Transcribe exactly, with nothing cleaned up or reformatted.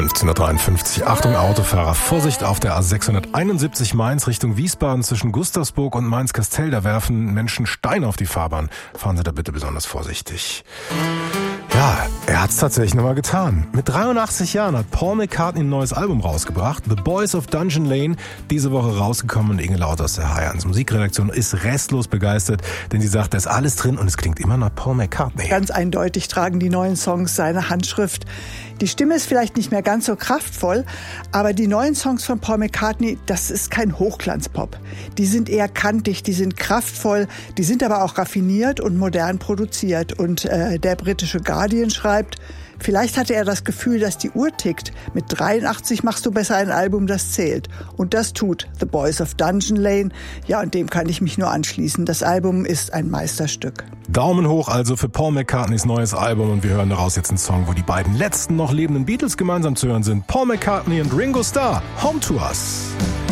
fünfzehn Uhr dreiundfünfzig. Achtung Autofahrer, Vorsicht auf der A sechshunderteinundsiebzig Mainz Richtung Wiesbaden zwischen Gustavsburg und Mainz-Kastell. Da werfen Menschen Steine auf die Fahrbahn. Fahren Sie da bitte besonders vorsichtig. Ja, er hat's tatsächlich nochmal getan. Mit dreiundachtzig Jahren hat Paul McCartney ein neues Album rausgebracht. The Boys of Dungeon Lane, diese Woche rausgekommen. Und Inge Laut aus der H eins Musikredaktion ist restlos begeistert, denn sie sagt, da ist alles drin und es klingt immer nach Paul McCartney. Ganz eindeutig tragen die neuen Songs seine Handschrift. Die Stimme ist vielleicht nicht mehr ganz so kraftvoll, aber die neuen Songs von Paul McCartney, das ist kein Hochglanzpop. Die sind eher kantig, die sind kraftvoll, die sind aber auch raffiniert und modern produziert. Und äh, der britische Guardian schreibt, vielleicht hatte er das Gefühl, dass die Uhr tickt. Mit dreiundachtzig machst du besser ein Album, das zählt. Und das tut The Boys of Dungeon Lane. Ja, und dem kann ich mich nur anschließen. Das Album ist ein Meisterstück. Daumen hoch also für Paul McCartneys neues Album. Und wir hören daraus jetzt einen Song, wo die beiden letzten noch lebenden Beatles gemeinsam zu hören sind. Paul McCartney und Ringo Starr, Home to Us.